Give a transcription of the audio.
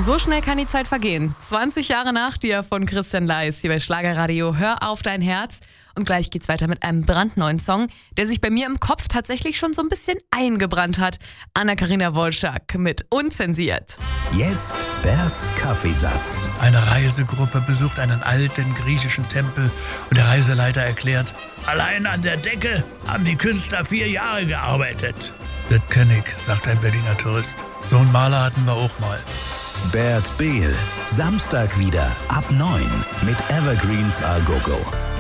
So schnell kann die Zeit vergehen. 20 Jahre nach dir von Christian Leis hier bei Schlagerradio. Hör auf dein Herz. Und gleich geht's weiter mit einem brandneuen Song, der sich bei mir im Kopf tatsächlich schon so ein bisschen eingebrannt hat. Anna-Karina Wolschak mit Unzensiert. Jetzt Berts Kaffeesatz. Eine Reisegruppe besucht einen alten griechischen Tempel und der Reiseleiter erklärt: Allein an der Decke haben die Künstler 4 Jahre gearbeitet. Das kenn ich, sagt ein Berliner Tourist. So einen Maler hatten wir auch mal. Bert Behl. Samstag wieder ab 9 mit Evergreens A Go Go.